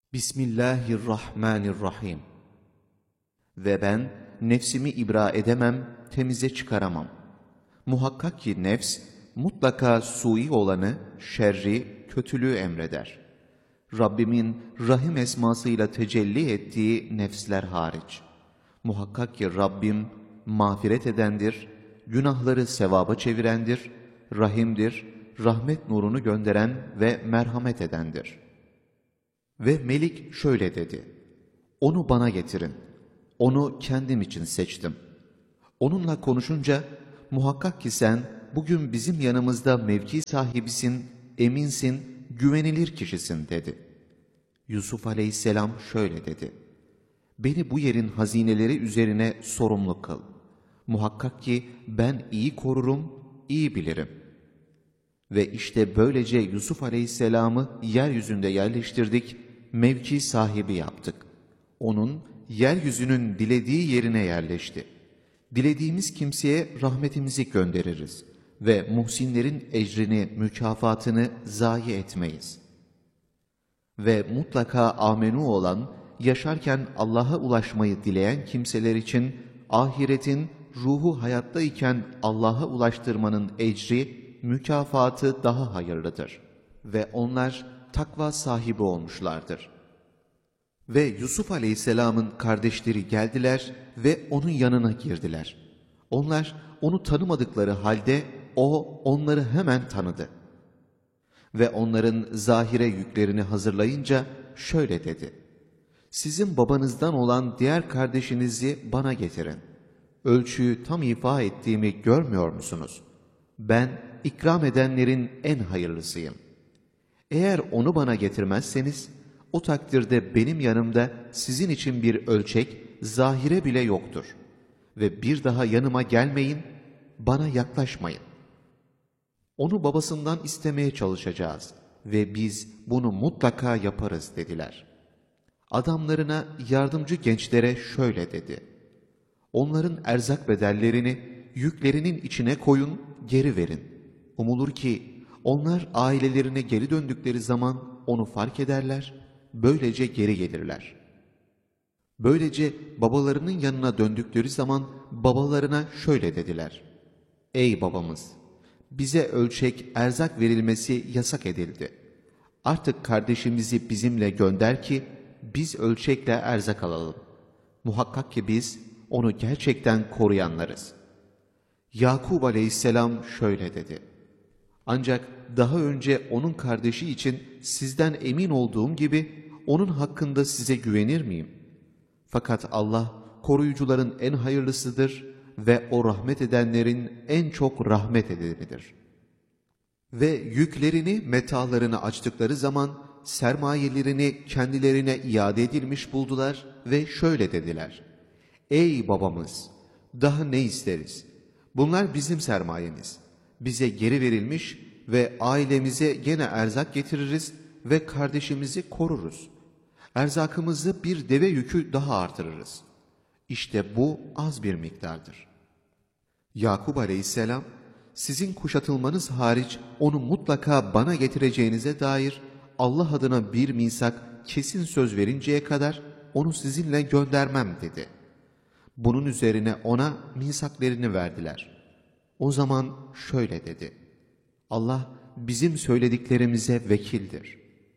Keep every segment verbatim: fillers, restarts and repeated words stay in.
Bismillahirrahmanirrahim. Ve ben nefsimi ibra edemem, temize çıkaramam. Muhakkak ki nefs, mutlaka sui olanı, şerri, kötülüğü emreder. Rabbimin Rahim esmasıyla tecelli ettiği nefsler hariç. Muhakkak ki Rabbim mağfiret edendir, günahları sevaba çevirendir, rahimdir, rahmet nurunu gönderen ve merhamet edendir. Ve Melik şöyle dedi: Onu bana getirin. Onu kendim için seçtim. Onunla konuşunca, muhakkak ki sen bugün bizim yanımızda mevki sahibisin, eminsin, güvenilir kişisin dedi. Yusuf aleyhisselam şöyle dedi: Beni bu yerin hazineleri üzerine sorumlu kıl. Muhakkak ki ben iyi korurum, iyi bilirim. Ve işte böylece Yusuf aleyhisselamı yeryüzünde yerleştirdik, mevki sahibi yaptık. Onun yeryüzünün dilediği yerine yerleşti. Dilediğimiz kimseye rahmetimizi göndeririz ve muhsinlerin ecrini, mükafatını zayi etmeyiz. Ve mutlaka amenu olan, yaşarken Allah'a ulaşmayı dileyen kimseler için ahiretin ruhu hayattayken Allah'a ulaştırmanın ecri, mükafatı daha hayırlıdır. Ve onlar takva sahibi olmuşlardır. Ve Yusuf aleyhisselamın kardeşleri geldiler ve onun yanına girdiler. Onlar onu tanımadıkları halde o onları hemen tanıdı. Ve onların zahire yüklerini hazırlayınca şöyle dedi: Sizin babanızdan olan diğer kardeşinizi bana getirin. Ölçüyü tam ifa ettiğimi görmüyor musunuz? Ben ikram edenlerin en hayırlısıyım. Eğer onu bana getirmezseniz, o takdirde benim yanımda sizin için bir ölçek, zahire bile yoktur. Ve bir daha yanıma gelmeyin, bana yaklaşmayın. Onu babasından istemeye çalışacağız ve biz bunu mutlaka yaparız dediler. Adamlarına, yardımcı gençlere şöyle dedi: Onların erzak bedellerini yüklerinin içine koyun, geri verin. Umulur ki onlar ailelerine geri döndükleri zaman onu fark ederler, böylece geri gelirler. Böylece babalarının yanına döndükleri zaman babalarına şöyle dediler: Ey babamız! Bize ölçek, erzak verilmesi yasak edildi. Artık kardeşimizi bizimle gönder ki biz ölçekle erzak alalım. Muhakkak ki biz onu gerçekten koruyanlarız. Yakub aleyhisselam şöyle dedi: Ancak daha önce onun kardeşi için sizden emin olduğum gibi onun hakkında size güvenir miyim? Fakat Allah koruyucuların en hayırlısıdır ve o rahmet edenlerin en çok rahmet edenidir. Ve yüklerini, metalarını açtıkları zaman sermayelerini kendilerine iade edilmiş buldular ve şöyle dediler: Ey babamız! Daha ne isteriz? Bunlar bizim sermayemiz. Bize geri verilmiş ve ailemize gene erzak getiririz ve kardeşimizi koruruz. Erzakımızı bir deve yükü daha artırırız. İşte bu az bir miktardır. Yakub aleyhisselam, sizin kuşatılmanız hariç onu mutlaka bana getireceğinize dair Allah adına bir misak, kesin söz verinceye kadar onu sizinle göndermem dedi. Bunun üzerine ona misaklerini verdiler. O zaman şöyle dedi: Allah bizim söylediklerimize vekildir.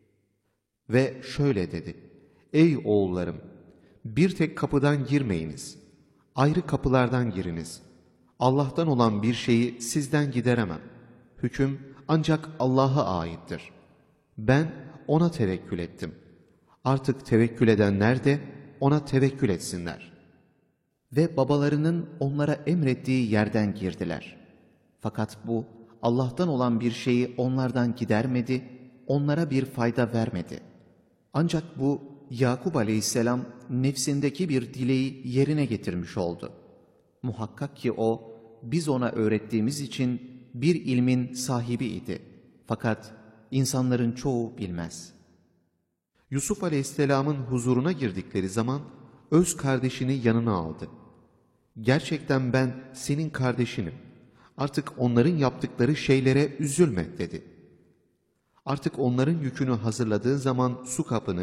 Ve şöyle dedi: Ey oğullarım! Bir tek kapıdan girmeyiniz. Ayrı kapılardan giriniz. Allah'tan olan bir şeyi sizden gideremem. Hüküm ancak Allah'a aittir. Ben ona tevekkül ettim. Artık tevekkül edenler de ona tevekkül etsinler. Ve babalarının onlara emrettiği yerden girdiler. Fakat bu Allah'tan olan bir şeyi onlardan gidermedi, onlara bir fayda vermedi. Ancak bu Yakub aleyhisselam nefsindeki bir dileği yerine getirmiş oldu. Muhakkak ki o, biz ona öğrettiğimiz için bir ilmin sahibi idi. Fakat insanların çoğu bilmez. Yusuf aleyhisselamın huzuruna girdikleri zaman öz kardeşini yanına aldı. Gerçekten ben senin kardeşinim. Artık onların yaptıkları şeylere üzülme dedi. Artık onların yükünü hazırladığın zaman su kapını,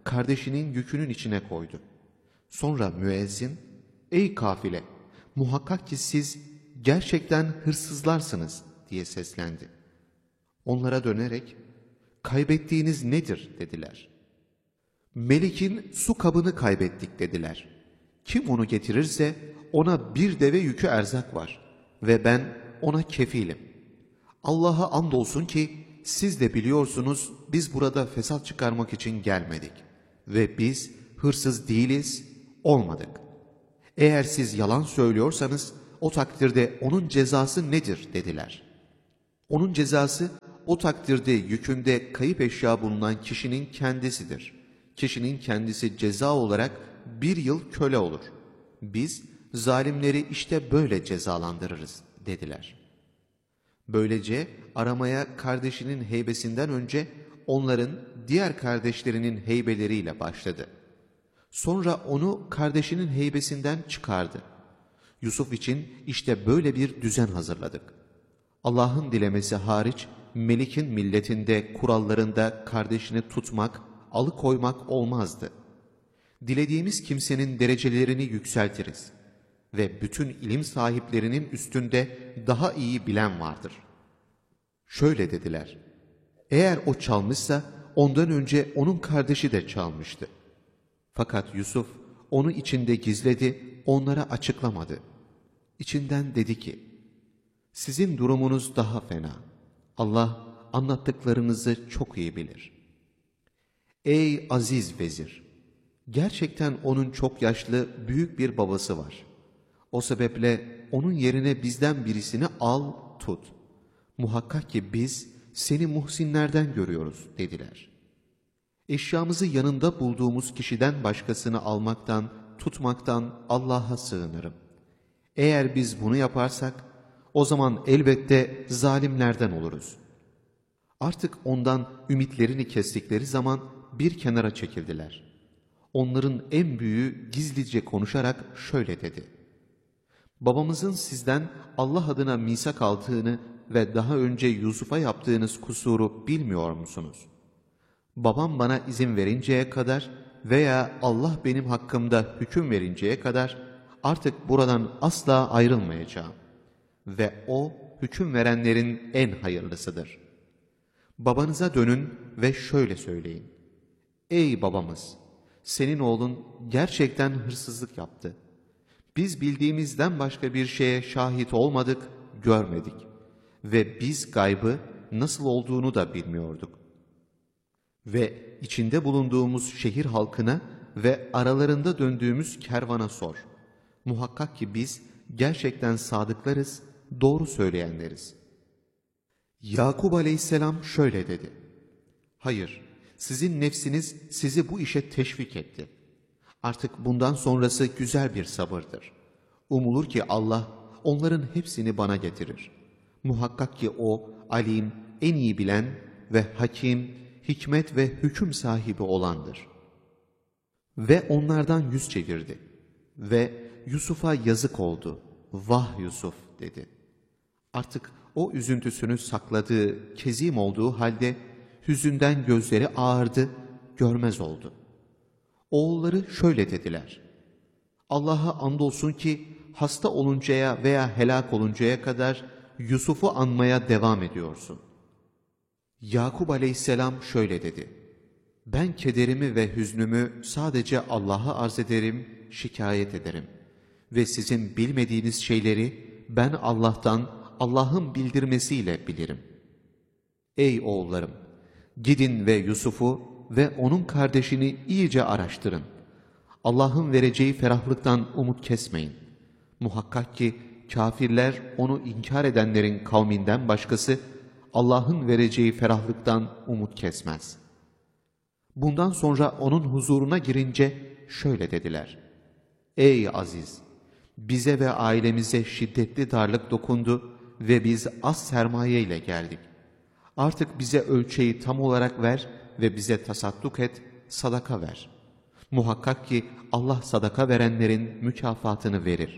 kardeşinin yükünün içine koydu. Sonra müezzin, ''Ey kafile, muhakkak ki siz gerçekten hırsızlarsınız.'' diye seslendi. Onlara dönerek, ''Kaybettiğiniz nedir?'' dediler. ''Melik'in su kabını kaybettik.'' dediler. ''Kim onu getirirse ona bir deve yükü erzak var ve ben ona kefilim. Allah'a andolsun ki siz de biliyorsunuz biz burada fesat çıkarmak için gelmedik ve biz hırsız değiliz, olmadık. Eğer siz yalan söylüyorsanız o takdirde onun cezası nedir?'' dediler. Onun cezası o takdirde yükünde kayıp eşya bulunan kişinin kendisidir. Kişinin kendisi ceza olarak bir yıl köle olur. Biz zalimleri işte böyle cezalandırırız dediler. Böylece aramaya kardeşinin heybesinden önce onların diğer kardeşlerinin heybeleriyle başladı. Sonra onu kardeşinin heybesinden çıkardı. Yusuf için işte böyle bir düzen hazırladık. Allah'ın dilemesi hariç Melik'in milletinde, kurallarında kardeşini tutmak, alıkoymak olmazdı. Dilediğimiz kimsenin derecelerini yükseltiriz ve bütün ilim sahiplerinin üstünde daha iyi bilen vardır. Şöyle dediler, eğer o çalmışsa ondan önce onun kardeşi de çalmıştı. Fakat Yusuf onu içinde gizledi, onlara açıklamadı. İçinden dedi ki, sizin durumunuz daha fena. Allah anlattıklarınızı çok iyi bilir. Ey aziz vezir! Gerçekten onun çok yaşlı büyük bir babası var. O sebeple onun yerine bizden birisini al, tut. Muhakkak ki biz seni muhsinlerden görüyoruz dediler. Eşyamızı yanında bulduğumuz kişiden başkasını almaktan, tutmaktan Allah'a sığınırım. Eğer biz bunu yaparsak, o zaman elbette zalimlerden oluruz. Artık ondan ümitlerini kestikleri zaman bir kenara çekildiler. Onların en büyüğü gizlice konuşarak şöyle dedi. Babamızın sizden Allah adına misak aldığını ve daha önce Yusuf'a yaptığınız kusuru bilmiyor musunuz? Babam bana izin verinceye kadar veya Allah benim hakkımda hüküm verinceye kadar artık buradan asla ayrılmayacağım. Ve o hüküm verenlerin en hayırlısıdır. Babanıza dönün ve şöyle söyleyin. Ey babamız! Senin oğlun gerçekten hırsızlık yaptı. Biz bildiğimizden başka bir şeye şahit olmadık, görmedik. Ve biz gaybı nasıl olduğunu da bilmiyorduk. Ve içinde bulunduğumuz şehir halkına ve aralarında döndüğümüz kervana sor. Muhakkak ki biz gerçekten sadıklarız, doğru söyleyenleriz. Yakub aleyhisselam şöyle dedi. Hayır, sizin nefsiniz sizi bu işe teşvik etti. Artık bundan sonrası güzel bir sabırdır. Umulur ki Allah onların hepsini bana getirir. Muhakkak ki o alim, en iyi bilen ve hakim, hikmet ve hüküm sahibi olandır. Ve onlardan yüz çevirdi. Ve Yusuf'a yazık oldu. Vah Yusuf dedi. Artık o üzüntüsünü sakladığı, kezim olduğu halde hüzünden gözleri ağardı, görmez oldu. Oğulları şöyle dediler. Allah'a andolsun ki hasta oluncaya veya helak oluncaya kadar Yusuf'u anmaya devam ediyorsun. Yakub aleyhisselam şöyle dedi. Ben kederimi ve hüznümü sadece Allah'a arz ederim, şikayet ederim. Ve sizin bilmediğiniz şeyleri ben Allah'tan, Allah'ın bildirmesiyle bilirim. Ey oğullarım! Gidin ve Yusuf'u ve onun kardeşini iyice araştırın. Allah'ın vereceği ferahlıktan umut kesmeyin. Muhakkak ki kafirler onu inkar edenlerin kavminden başkası Allah'ın vereceği ferahlıktan umut kesmez. Bundan sonra onun huzuruna girince şöyle dediler. Ey aziz! Bize ve ailemize şiddetli darlık dokundu ve biz az sermaye ile geldik. Artık bize ölçeği tam olarak ver ve bize tasadduk et, sadaka ver. Muhakkak ki Allah sadaka verenlerin mükafatını verir.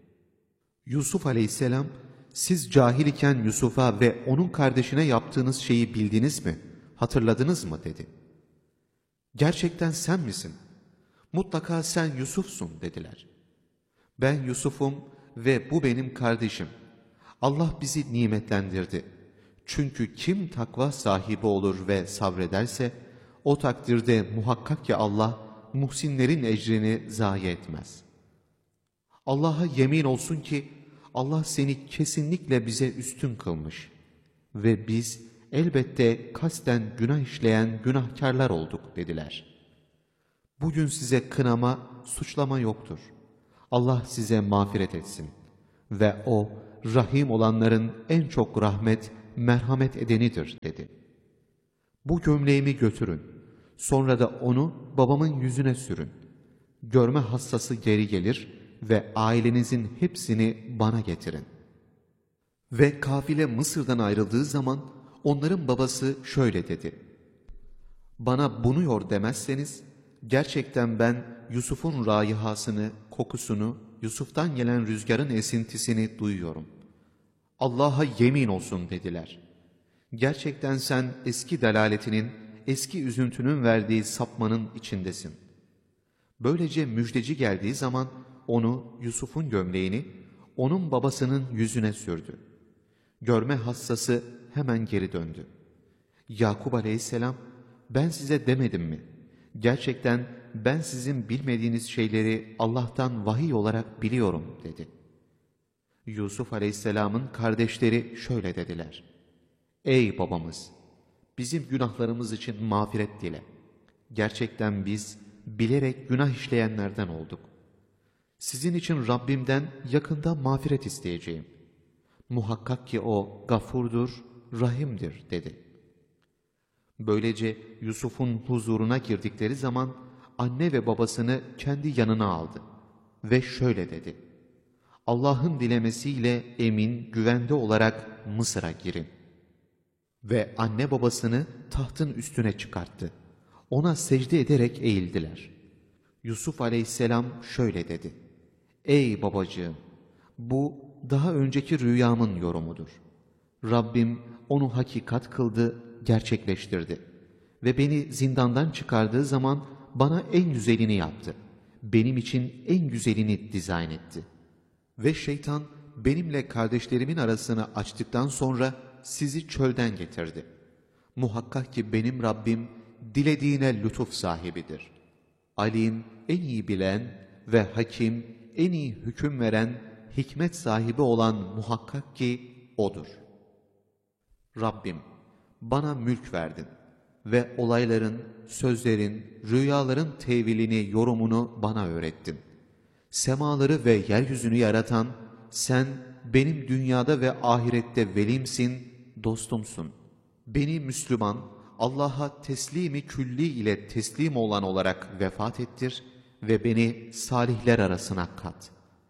Yusuf aleyhisselam, siz cahil iken Yusuf'a ve onun kardeşine yaptığınız şeyi bildiniz mi, hatırladınız mı dedi. Gerçekten sen misin? Mutlaka sen Yusuf'sun dediler. Ben Yusuf'um ve bu benim kardeşim. Allah bizi nimetlendirdi. Çünkü kim takva sahibi olur ve sabrederse, o takdirde muhakkak ki Allah, muhsinlerin ecrini zayi etmez. Allah'a yemin olsun ki, Allah seni kesinlikle bize üstün kılmış. Ve biz elbette kasten günah işleyen günahkarlar olduk dediler. Bugün size kınama, suçlama yoktur. Allah size mağfiret etsin. Ve O, rahim olanların en çok rahmet, merhamet edenidir dedi. Bu gömleğimi götürün. Sonra da onu babamın yüzüne sürün. Görme hastası geri gelir ve ailenizin hepsini bana getirin. Ve kafile Mısır'dan ayrıldığı zaman onların babası şöyle dedi. Bana bunu yor demezseniz, gerçekten ben Yusuf'un raihasını, kokusunu, Yusuf'tan gelen rüzgarın esintisini duyuyorum. Allah'a yemin olsun dediler. Gerçekten sen eski delaletinin, eski üzüntünün verdiği sapmanın içindesin. Böylece müjdeci geldiği zaman onu, Yusuf'un gömleğini, onun babasının yüzüne sürdü. Görme hastası hemen geri döndü. Yakup aleyhisselam, ben size demedim mi? Gerçekten ben sizin bilmediğiniz şeyleri Allah'tan vahiy olarak biliyorum dedi. Yusuf aleyhisselamın kardeşleri şöyle dediler. Ey babamız! Bizim günahlarımız için mağfiret dile. Gerçekten biz bilerek günah işleyenlerden olduk. Sizin için Rabbimden yakında mağfiret isteyeceğim. Muhakkak ki O gafurdur, rahimdir dedi. Böylece Yusuf'un huzuruna girdikleri zaman anne ve babasını kendi yanına aldı ve şöyle dedi. Allah'ın dilemesiyle emin, güvende olarak Mısır'a girin. Ve anne babasını tahtın üstüne çıkarttı. Ona secde ederek eğildiler. Yusuf aleyhisselam şöyle dedi. Ey babacığım! Bu daha önceki rüyamın yorumudur. Rabbim onu hakikat kıldı, gerçekleştirdi. Ve beni zindandan çıkardığı zaman bana en güzelini yaptı. Benim için en güzelini dizayn etti. Ve şeytan benimle kardeşlerimin arasını açtıktan sonra sizi çölden getirdi. Muhakkak ki benim Rabbim dilediğine lütuf sahibidir. Alim, en iyi bilen ve hakim, en iyi hüküm veren, hikmet sahibi olan muhakkak ki O'dur. Rabbim, bana mülk verdin ve olayların, sözlerin, rüyaların tevilini, yorumunu bana öğrettin. Semaları ve yeryüzünü yaratan, sen benim dünyada ve ahirette velimsin, dostumsun. Beni Müslüman, Allah'a teslimi külli ile teslim olan olarak vefat ettir ve beni salihler arasına kat.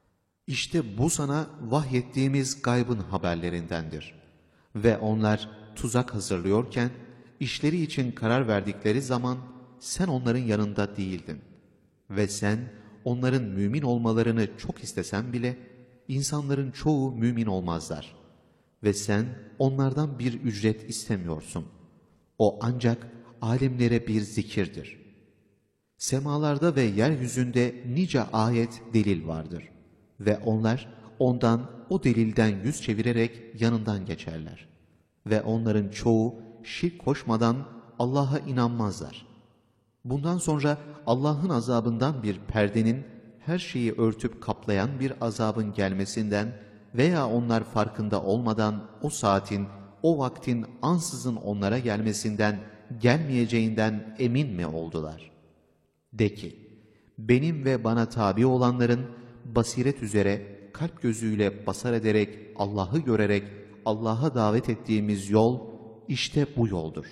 İşte bu sana vahyettiğimiz gaybın haberlerindendir. Ve onlar tuzak hazırlıyorken, işleri için karar verdikleri zaman sen onların yanında değildin. Ve sen onların mümin olmalarını çok istesen bile, insanların çoğu mümin olmazlar. Ve sen onlardan bir ücret istemiyorsun. O ancak alemlere bir zikirdir. Semalarda ve yeryüzünde nice ayet, delil vardır. Ve onlar ondan, o delilden yüz çevirerek yanından geçerler. Ve onların çoğu şirk koşmadan Allah'a inanmazlar. Bundan sonra Allah'ın azabından bir perdenin, her şeyi örtüp kaplayan bir azabın gelmesinden veya onlar farkında olmadan o saatin, o vaktin ansızın onlara gelmesinden, gelmeyeceğinden emin mi oldular? De ki, benim ve bana tabi olanların basiret üzere, kalp gözüyle basar ederek, Allah'ı görerek, Allah'a davet ettiğimiz yol, işte bu yoldur.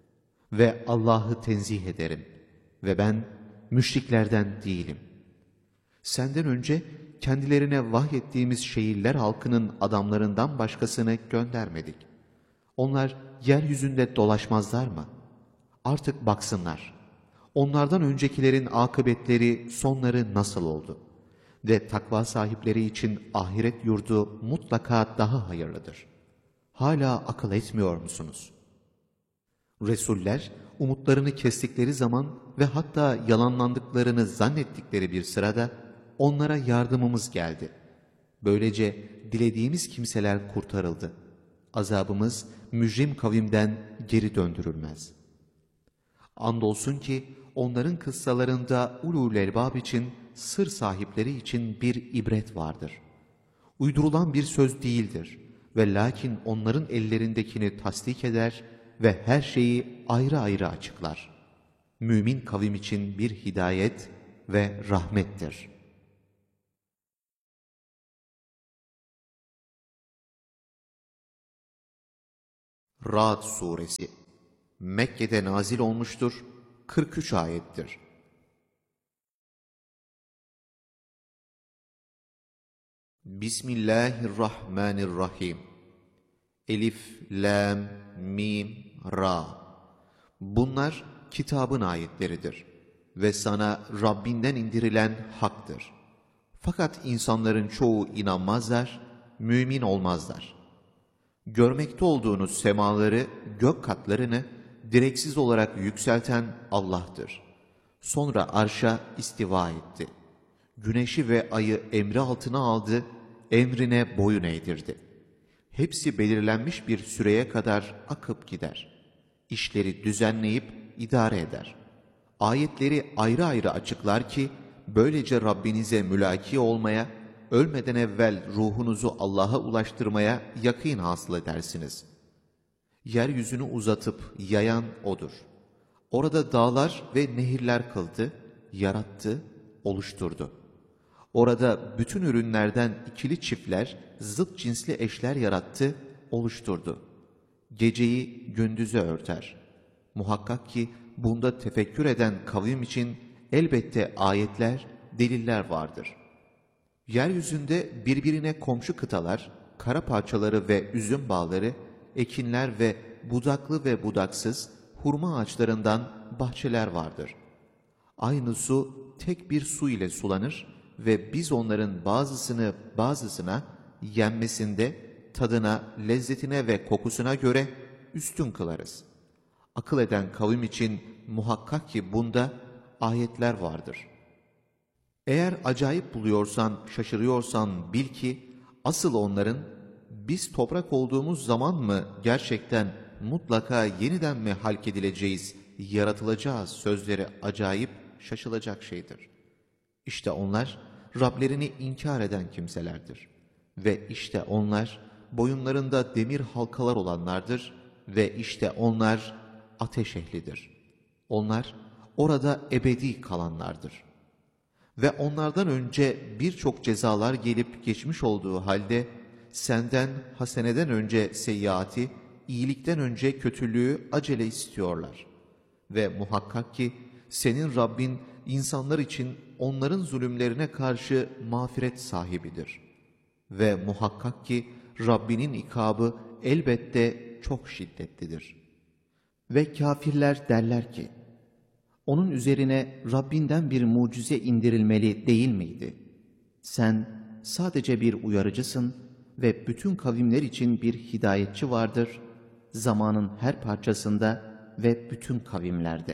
Ve Allah'ı tenzih ederim. Ve ben müşriklerden değilim. Senden önce kendilerine vahyettiğimiz şehirler halkının adamlarından başkasını göndermedik. Onlar yeryüzünde dolaşmazlar mı? Artık baksınlar. Onlardan öncekilerin akıbetleri, sonları nasıl oldu? Ve takva sahipleri için ahiret yurdu mutlaka daha hayırlıdır. Hala akıl etmiyor musunuz? Resuller umutlarını kestikleri zaman ve hatta yalanlandıklarını zannettikleri bir sırada onlara yardımımız geldi. Böylece dilediğimiz kimseler kurtarıldı. Azabımız mücrim kavimden geri döndürülmez. Andolsun ki onların kıssalarında ulul elbab için, sır sahipleri için bir ibret vardır. Uydurulan bir söz değildir ve lakin onların ellerindekini tasdik eder ve her şeyi ayrı ayrı açıklar. Mümin kavim için bir hidayet ve rahmettir. Ra'd Suresi Mekke'de nazil olmuştur, kırk üç ayettir. Bismillahirrahmanirrahim. Elif, Lam, Mim, Ra. Bunlar kitabın ayetleridir ve sana Rabbinden indirilen haktır. Fakat insanların çoğu inanmazlar, mümin olmazlar. Görmekte olduğunuz semaları, gök katlarını direksiz olarak yükselten Allah'tır. Sonra arşa istiva etti. Güneşi ve ayı emri altına aldı, emrine boyun eğdirdi. Hepsi belirlenmiş bir süreye kadar akıp gider. İşleri düzenleyip idare eder. Ayetleri ayrı ayrı açıklar ki, böylece Rabbinize mülaki olmaya, ölmeden evvel ruhunuzu Allah'a ulaştırmaya yakîn hasıl edersiniz. Yeryüzünü uzatıp yayan O'dur. Orada dağlar ve nehirler kıldı, yarattı, oluşturdu. Orada bütün ürünlerden ikili çiftler, zıt cinsli eşler yarattı, oluşturdu. Geceyi gündüze örter. Muhakkak ki bunda tefekkür eden kavim için elbette ayetler, deliller vardır. Yeryüzünde birbirine komşu kıtalar, kara parçaları ve üzüm bağları, ekinler ve budaklı ve budaksız hurma ağaçlarından bahçeler vardır. Aynı su tek bir su ile sulanır ve biz onların bazısını bazısına yenmesinde, tadına, lezzetine ve kokusuna göre üstün kılarız. Akıl eden kavim için muhakkak ki bunda ayetler vardır. Eğer acayip buluyorsan, şaşırıyorsan bil ki asıl onların biz toprak olduğumuz zaman mı gerçekten mutlaka yeniden mi halk edileceğiz, yaratılacağız sözleri acayip, şaşılacak şeydir. İşte onlar Rablerini inkar eden kimselerdir. Ve işte onlar boyunlarında demir halkalar olanlardır ve işte onlar ateş ehlidir. Onlar orada ebedi kalanlardır. Ve onlardan önce birçok cezalar gelip geçmiş olduğu halde senden haseneden önce seyyiati, iyilikten önce kötülüğü acele istiyorlar. Ve muhakkak ki senin Rabbin insanlar için onların zulümlerine karşı mağfiret sahibidir. Ve muhakkak ki Rabbinin ikabı elbette çok şiddetlidir. Ve kafirler derler ki, onun üzerine Rabbinden bir mucize indirilmeli değil miydi? Sen sadece bir uyarıcısın ve bütün kavimler için bir hidayetçi vardır, zamanın her parçasında ve bütün kavimlerde.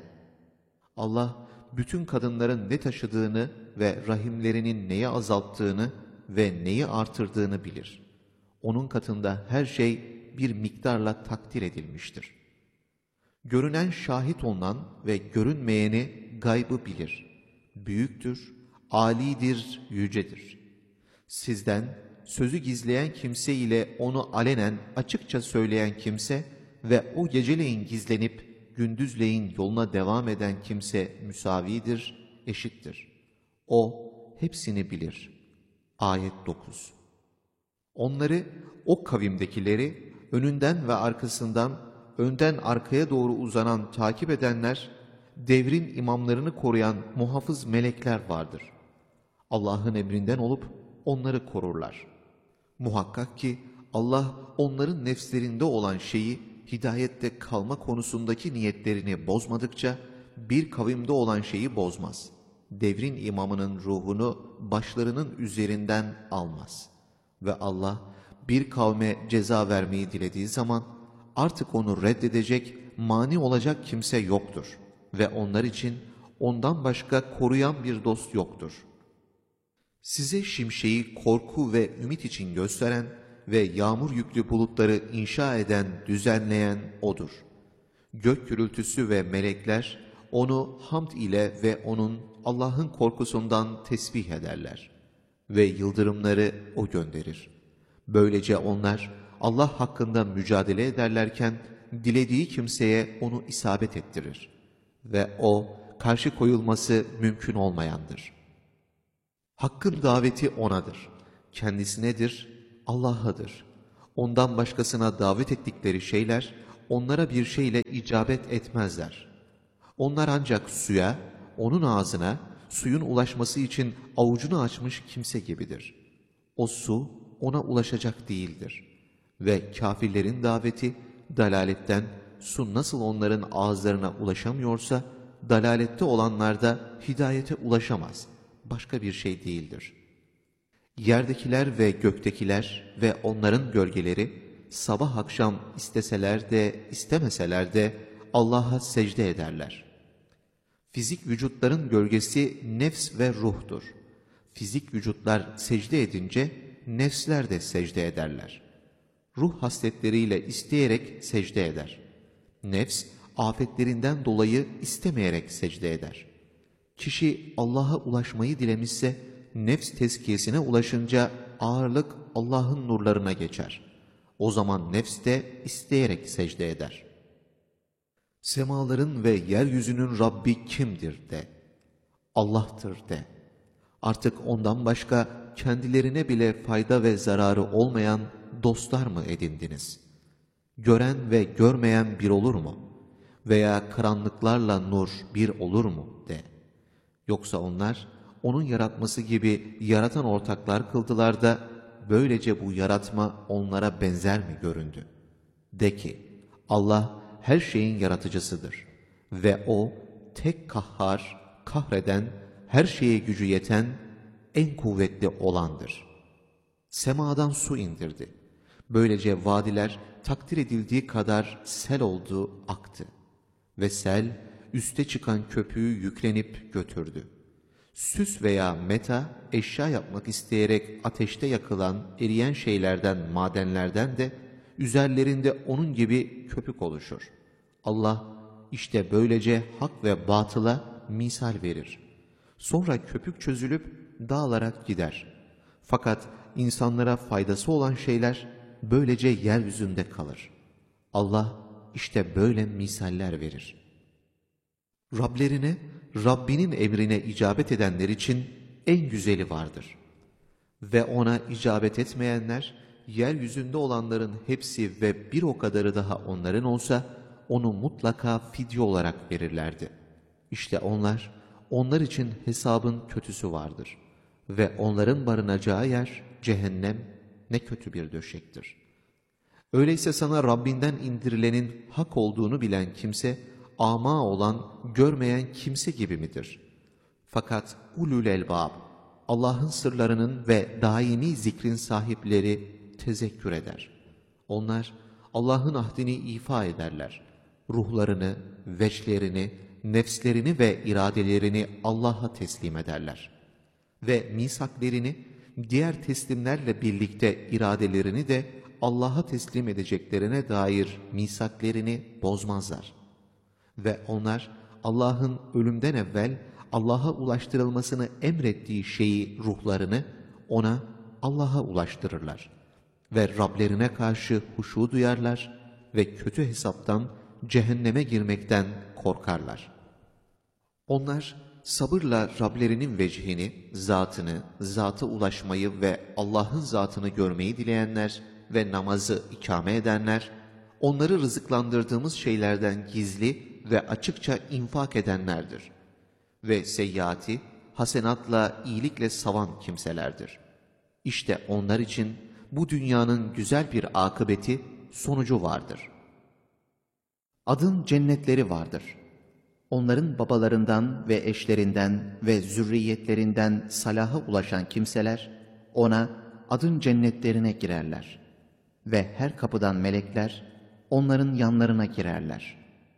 Allah, bütün kadınların ne taşıdığını ve rahimlerinin neyi azalttığını ve neyi artırdığını bilir. Onun katında her şey bir miktarla takdir edilmiştir. Görünen şahit olunan ve görünmeyeni gaybı bilir. Büyüktür, âlidir, yücedir. Sizden sözü gizleyen kimse ile onu alenen açıkça söyleyen kimse ve o geceleyin gizlenip gündüzleyin yoluna devam eden kimse müsavidir, eşittir. O hepsini bilir. Ayet dokuz. Onları, o kavimdekileri önünden ve arkasından, önden arkaya doğru uzanan takip edenler, devrin imamlarını koruyan muhafız melekler vardır. Allah'ın emrinden olup onları korurlar. Muhakkak ki Allah onların nefslerinde olan şeyi, hidayette kalma konusundaki niyetlerini bozmadıkça bir kavimde olan şeyi bozmaz. Devrin imamının ruhunu başlarının üzerinden almaz. Ve Allah bir kavme ceza vermeyi dilediği zaman artık onu reddedecek, mani olacak kimse yoktur ve onlar için ondan başka koruyan bir dost yoktur. Size şimşeği korku ve ümit için gösteren ve yağmur yüklü bulutları inşa eden, düzenleyen O'dur. Gök gürültüsü ve melekler O'nu hamd ile ve O'nun Allah'ın korkusundan tesbih ederler. Ve yıldırımları O gönderir. Böylece onlar Allah hakkında mücadele ederlerken dilediği kimseye onu isabet ettirir. Ve O karşı koyulması mümkün olmayandır. Hakkın daveti O'nadır. Kendisinedir, Allah'adır. Ondan başkasına davet ettikleri şeyler onlara bir şeyle icabet etmezler. Onlar ancak suya, onun ağzına, suyun ulaşması için avucunu açmış kimse gibidir. O su ona ulaşacak değildir. Ve kafirlerin daveti dalaletten, su nasıl onların ağızlarına ulaşamıyorsa, dalalette olanlar da hidayete ulaşamaz. Başka bir şey değildir. Yerdekiler ve göktekiler ve onların gölgeleri sabah akşam isteseler de istemeseler de Allah'a secde ederler. Fizik vücutların gölgesi nefs ve ruhtur. Fizik vücutlar secde edince nefsler de secde ederler. Ruh hasletleriyle isteyerek secde eder. Nefs afetlerinden dolayı istemeyerek secde eder. Kişi Allah'a ulaşmayı dilemişse, nefs tezkiyesine ulaşınca ağırlık Allah'ın nurlarına geçer. O zaman nefs de isteyerek secde eder. Semaların ve yeryüzünün Rabbi kimdir de, Allah'tır de. Artık ondan başka kendilerine bile fayda ve zararı olmayan dostlar mı edindiniz? Gören ve görmeyen bir olur mu? Veya karanlıklarla nur bir olur mu de. Yoksa onlar onun yaratması gibi yaratan ortaklar kıldılar da böylece bu yaratma onlara benzer mi göründü? De ki Allah her şeyin yaratıcısıdır ve O tek kahhar, kahreden, her şeye gücü yeten, en kuvvetli olandır. Semadan su indirdi. Böylece vadiler takdir edildiği kadar sel oldu, aktı. Ve sel üste çıkan köpüğü yüklenip götürdü. Süs veya meta, eşya yapmak isteyerek ateşte yakılan, eriyen şeylerden, madenlerden de üzerlerinde onun gibi köpük oluşur. Allah işte böylece hak ve batıla misal verir. Sonra köpük çözülüp dağılarak gider. Fakat insanlara faydası olan şeyler böylece yeryüzünde kalır. Allah işte böyle misaller verir. Rablerine, Rabbinin emrine icabet edenler için en güzeli vardır. Ve ona icabet etmeyenler, yeryüzünde olanların hepsi ve bir o kadarı daha onların olsa, onu mutlaka fidye olarak verirlerdi. İşte onlar, onlar için hesabın kötüsü vardır. Ve onların barınacağı yer, cehennem, ne kötü bir döşektir. Öyleyse sana Rabbinden indirilenin hak olduğunu bilen kimse, ama olan, görmeyen kimse gibi midir? Fakat ulul elbab, Allah'ın sırlarının ve daimi zikrin sahipleri tezekkür eder. Onlar Allah'ın ahdini ifa ederler. Ruhlarını, veçlerini, nefslerini ve iradelerini Allah'a teslim ederler. Ve misaklerini, diğer teslimlerle birlikte iradelerini de Allah'a teslim edeceklerine dair misaklerini bozmazlar. Ve onlar Allah'ın ölümden evvel Allah'a ulaştırılmasını emrettiği şeyi, ruhlarını ona, Allah'a ulaştırırlar. Ve Rablerine karşı huşu duyarlar ve kötü hesaptan, cehenneme girmekten korkarlar. Onlar sabırla Rablerinin vecihini, zatını, zata ulaşmayı ve Allah'ın zatını görmeyi dileyenler ve namazı ikame edenler, onları rızıklandırdığımız şeylerden gizli ve açıkça infak edenlerdir. Ve seyyiati, hasenatla, iyilikle savan kimselerdir. İşte onlar için bu dünyanın güzel bir akıbeti, sonucu vardır. Adın cennetleri vardır. Onların babalarından ve eşlerinden ve zürriyetlerinden salaha ulaşan kimseler, ona adın cennetlerine girerler. Ve her kapıdan melekler, onların yanlarına girerler.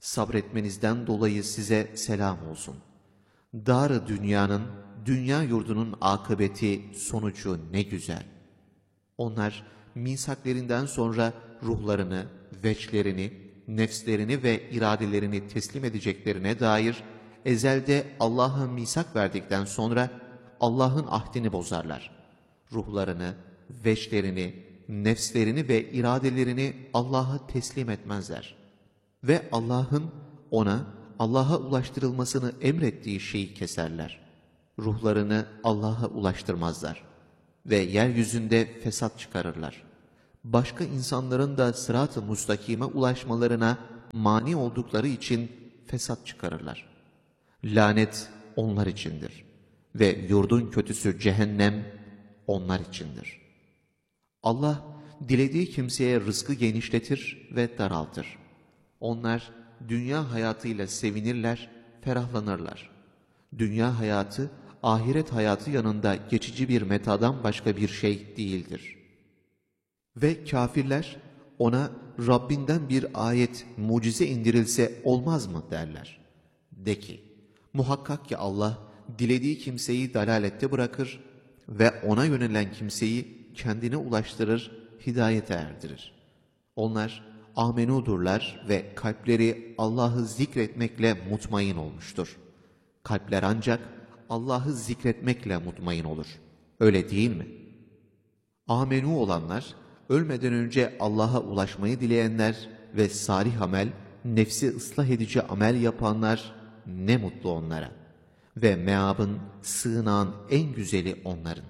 Sabretmenizden dolayı size selam olsun. Dar-ı dünyanın, dünya yurdunun akıbeti, sonucu ne güzel. Onlar misaklerinden sonra ruhlarını, veçlerini, nefslerini ve iradelerini teslim edeceklerine dair ezelde Allah'a misak verdikten sonra Allah'ın ahdini bozarlar. Ruhlarını, veçlerini, nefslerini ve iradelerini Allah'a teslim etmezler. Ve Allah'ın ona, Allah'a ulaştırılmasını emrettiği şeyi keserler. Ruhlarını Allah'a ulaştırmazlar. Ve yeryüzünde fesat çıkarırlar. Başka insanların da sırat-ı mustakime ulaşmalarına mani oldukları için fesat çıkarırlar. Lanet onlar içindir. Ve yurdun kötüsü cehennem onlar içindir. Allah dilediği kimseye rızkı genişletir ve daraltır. Onlar dünya hayatıyla sevinirler, ferahlanırlar. Dünya hayatı, ahiret hayatı yanında geçici bir metadan başka bir şey değildir. Ve kafirler ona Rabbinden bir ayet, mucize indirilse olmaz mı derler. De ki, muhakkak ki Allah dilediği kimseyi dalalette bırakır ve ona yönelen kimseyi kendine ulaştırır, hidayete erdirir. Onlar amenudurlar ve kalpleri Allah'ı zikretmekle mutmain olmuştur. Kalpler ancak Allah'ı zikretmekle mutmain olur. Öyle değil mi? Amenu olanlar, ölmeden önce Allah'a ulaşmayı dileyenler ve salih amel, nefsi ıslah edici amel yapanlar, ne mutlu onlara. Ve meabın, sığınağın en güzeli onların.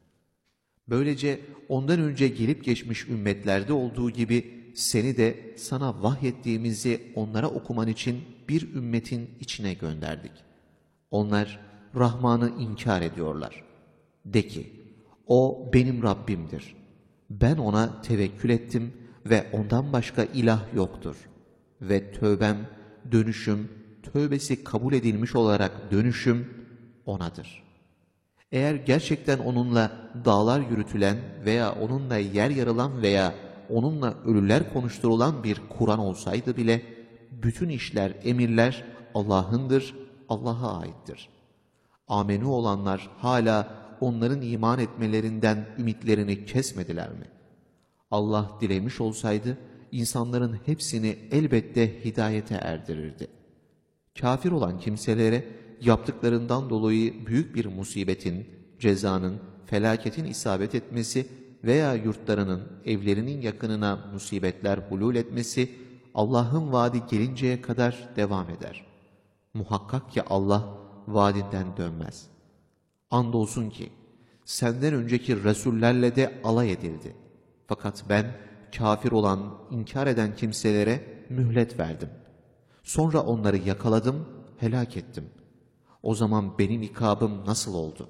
Böylece ondan önce gelip geçmiş ümmetlerde olduğu gibi seni de sana vahyettiğimizi onlara okuman için bir ümmetin içine gönderdik. Onlar Rahman'ı inkar ediyorlar. De ki, o benim Rabbimdir. Ben ona tevekkül ettim ve ondan başka ilah yoktur. Ve tövbem, dönüşüm, tövbesi kabul edilmiş olarak dönüşüm O'nadır. Eğer gerçekten onunla dağlar yürütülen veya onunla yer yarılan veya onunla ölüler konuşturulan bir Kur'an olsaydı bile, bütün işler, emirler Allah'ındır, Allah'a aittir. Amenu olanlar hala onların iman etmelerinden ümitlerini kesmediler mi? Allah dilemiş olsaydı, insanların hepsini elbette hidayete erdirirdi. Kafir olan kimselere yaptıklarından dolayı büyük bir musibetin, cezanın, felaketin isabet etmesi veya yurtlarının, evlerinin yakınına musibetler hulul etmesi Allah'ın vaadi gelinceye kadar devam eder. Muhakkak ki Allah vaadinden dönmez. Andolsun ki senden önceki Resullerle de alay edildi. Fakat ben kafir olan, inkar eden kimselere mühlet verdim. Sonra onları yakaladım, helak ettim. O zaman benim ikabım nasıl oldu?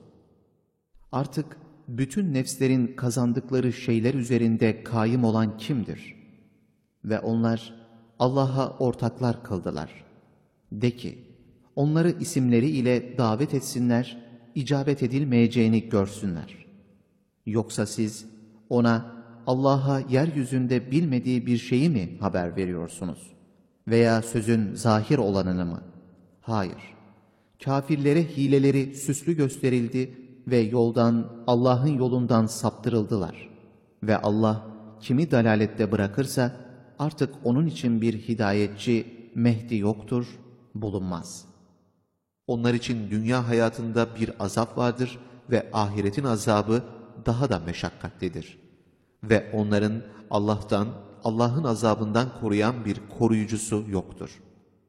Artık bütün nefslerin kazandıkları şeyler üzerinde kaim olan kimdir? Ve onlar Allah'a ortaklar kıldılar. De ki, onları isimleri ile davet etsinler, icabet edilmeyeceğini görsünler. Yoksa siz ona Allah'a yeryüzünde bilmediği bir şeyi mi haber veriyorsunuz? Veya sözün zahir olanını mı? Hayır. Kafirlere hileleri süslü gösterildi ve yoldan, Allah'ın yolundan saptırıldılar. Ve Allah kimi dalalette bırakırsa artık onun için bir hidayetçi, Mehdi yoktur, bulunmaz. Onlar için dünya hayatında bir azap vardır ve ahiretin azabı daha da meşakkatlidir. Ve onların Allah'tan, Allah'ın azabından koruyan bir koruyucusu yoktur.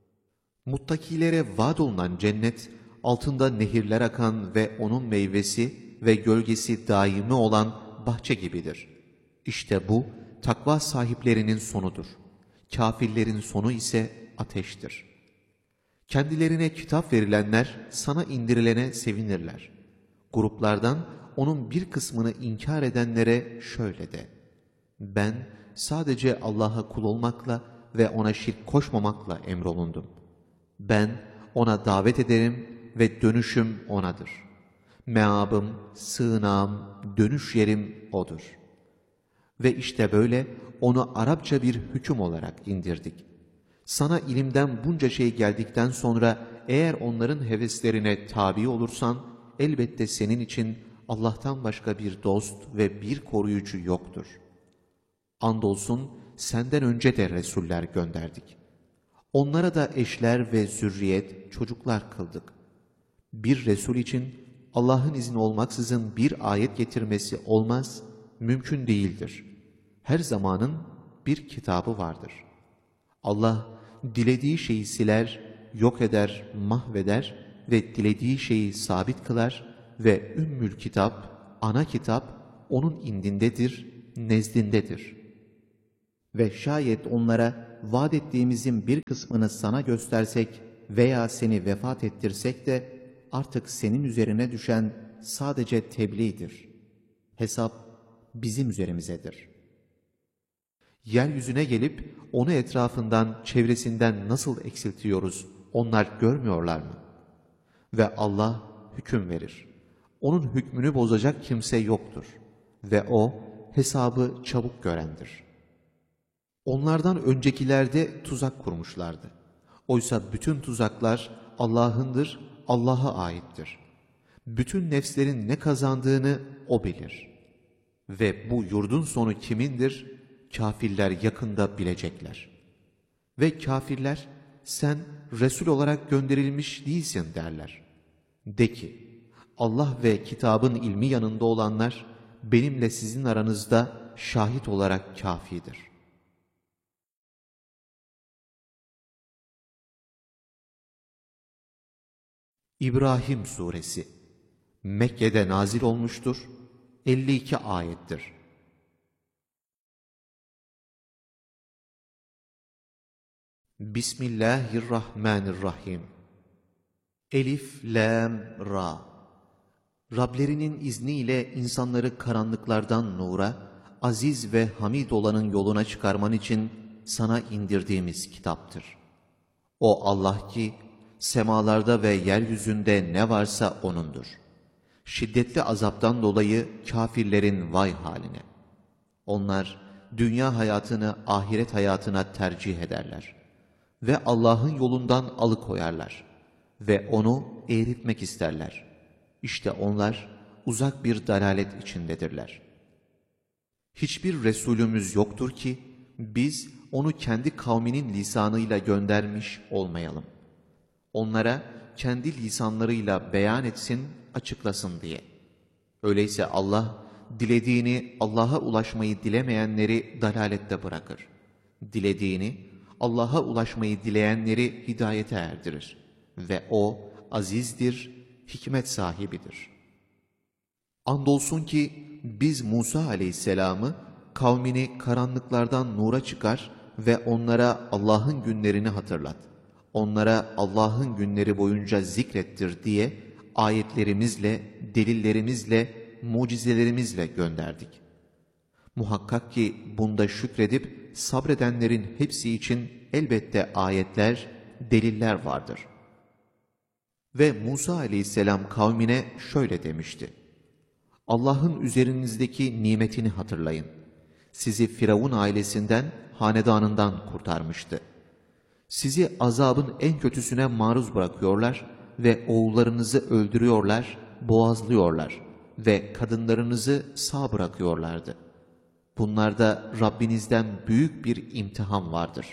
Muttakilere vaad olunan cennet, altında nehirler akan ve onun meyvesi ve gölgesi daimi olan bahçe gibidir. İşte bu, takva sahiplerinin sonudur. Kafirlerin sonu ise ateştir. Kendilerine kitap verilenler sana indirilene sevinirler. Gruplardan onun bir kısmını inkar edenlere şöyle de: ben sadece Allah'a kul olmakla ve ona şirk koşmamakla emrolundum. Ben ona davet ederim ve dönüşüm O'nadır. Meabım, sığınağım, dönüş yerim O'dur. Ve işte böyle onu Arapça bir hüküm olarak indirdik. Sana ilimden bunca şey geldikten sonra eğer onların heveslerine tabi olursan, elbette senin için Allah'tan başka bir dost ve bir koruyucu yoktur. Andolsun senden önce de Resuller gönderdik. Onlara da eşler ve zürriyet, çocuklar kıldık. Bir Resul için Allah'ın izni olmaksızın bir ayet getirmesi olmaz, mümkün değildir. Her zamanın bir kitabı vardır. Allah dilediği şeyi siler, yok eder, mahveder ve dilediği şeyi sabit kılar ve Ümmül Kitap, ana kitap onun indindedir, nezdindedir. Ve şayet onlara vaat ettiğimizin bir kısmını sana göstersek veya seni vefat ettirsek de artık senin üzerine düşen sadece tebliğdir. Hesap bizim üzerimizedir. Yeryüzüne gelip onu etrafından, çevresinden nasıl eksiltiyoruz, onlar görmüyorlar mı? Ve Allah hüküm verir. Onun hükmünü bozacak kimse yoktur. Ve O hesabı çabuk görendir. Onlardan öncekilerde tuzak kurmuşlardı. Oysa bütün tuzaklar Allah'ındır, Allah'a aittir. Bütün nefslerin ne kazandığını O bilir. Ve bu yurdun sonu kimindir? Kafirler yakında bilecekler. Ve kafirler, sen Resul olarak gönderilmiş değilsin derler. De ki, Allah ve kitabın ilmi yanında olanlar, benimle sizin aranızda şahit olarak kafidir. İbrahim Suresi Mekke'de nazil olmuştur, elli iki ayettir. Bismillahirrahmanirrahim. Elif, Lam, Ra. Rablerinin izniyle insanları karanlıklardan nura, aziz ve hamid olanın yoluna çıkarman için sana indirdiğimiz kitaptır. O Allah ki, semalarda ve yeryüzünde ne varsa O'nundur. Şiddetli azaptan dolayı kafirlerin vay haline. Onlar dünya hayatını ahiret hayatına tercih ederler. Ve Allah'ın yolundan alıkoyarlar. Ve O'nu eğritmek isterler. İşte onlar uzak bir dalalet içindedirler. Hiçbir Resulümüz yoktur ki, biz onu kendi kavminin lisanıyla göndermiş olmayalım. Onlara kendi lisanlarıyla beyan etsin, açıklasın diye. Öyleyse Allah, dilediğini Allah'a ulaşmayı dilemeyenleri dalalette bırakır. Dilediğini Allah'a ulaşmayı dileyenleri hidayete erdirir. Ve O azizdir, hikmet sahibidir. Andolsun ki biz Musa aleyhisselamı kavmini karanlıklardan nura çıkar ve onlara Allah'ın günlerini hatırlat. Onlara Allah'ın günleri boyunca zikrettir diye ayetlerimizle, delillerimizle, mucizelerimizle gönderdik. Muhakkak ki bunda şükredip sabredenlerin hepsi için elbette ayetler, deliller vardır. Ve Musa aleyhisselam kavmine şöyle demişti. Allah'ın üzerinizdeki nimetini hatırlayın. Sizi Firavun ailesinden, hanedanından kurtarmıştı. Sizi azabın en kötüsüne maruz bırakıyorlar ve oğullarınızı öldürüyorlar, boğazlıyorlar ve kadınlarınızı sağ bırakıyorlardı. Bunlarda Rabbinizden büyük bir imtihan vardır.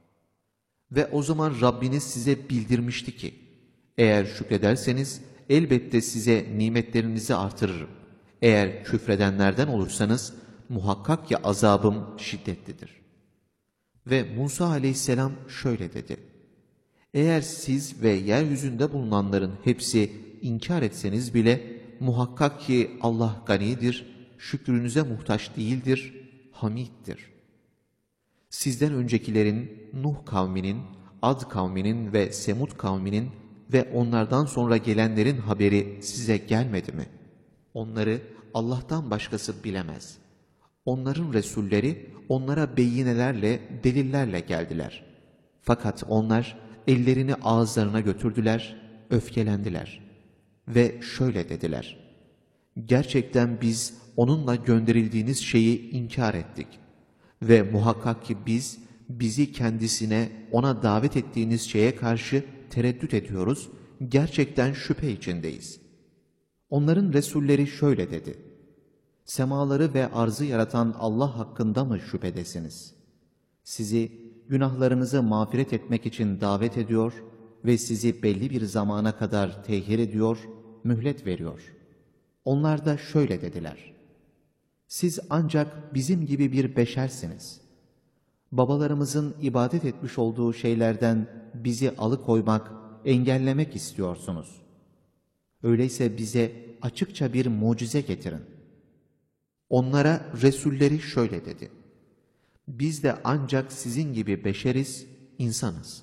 Ve o zaman Rabbiniz size bildirmişti ki, eğer şükrederseniz elbette size nimetlerinizi artırırım. Eğer küfredenlerden olursanız muhakkak ki azabım şiddetlidir. Ve Musa aleyhisselam şöyle dedi. Eğer siz ve yeryüzünde bulunanların hepsi inkar etseniz bile muhakkak ki Allah ganidir, şükrünüze muhtaç değildir, hamiddir. Sizden öncekilerin Nuh kavminin, Ad kavminin ve Semud kavminin ve onlardan sonra gelenlerin haberi size gelmedi mi? Onları Allah'tan başkası bilemez. Onların Resulleri onlara beyinelerle, delillerle geldiler. Fakat onlar ellerini ağızlarına götürdüler, öfkelendiler. Ve şöyle dediler. Gerçekten biz onunla gönderildiğiniz şeyi inkar ettik. Ve muhakkak ki biz bizi kendisine, ona davet ettiğiniz şeye karşı tereddüt ediyoruz, gerçekten şüphe içindeyiz. Onların Resulleri şöyle dedi: Semaları ve arzı yaratan Allah hakkında mı şüphedesiniz? Sizi günahlarınızı mağfiret etmek için davet ediyor ve sizi belli bir zamana kadar tehir ediyor, mühlet veriyor. Onlar da şöyle dediler: Siz ancak bizim gibi bir beşersiniz. Babalarımızın ibadet etmiş olduğu şeylerden bizi alıkoymak, engellemek istiyorsunuz. Öyleyse bize açıkça bir mucize getirin. Onlara Resulleri şöyle dedi: Biz de ancak sizin gibi beşeriz, insanız.